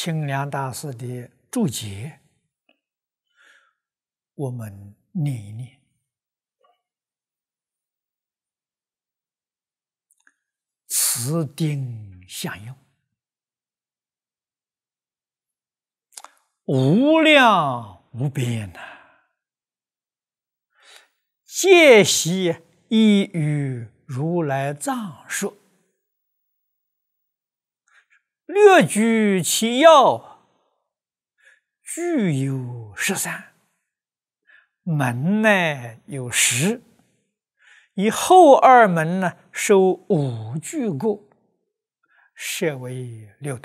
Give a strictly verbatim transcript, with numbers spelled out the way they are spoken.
清凉大师的注解，我们念一念。此定相用，无量无边呐、啊！皆悉依于如来藏说，略举其要，具有十三，门呢有十，以后二门呢收五句过，设为六对。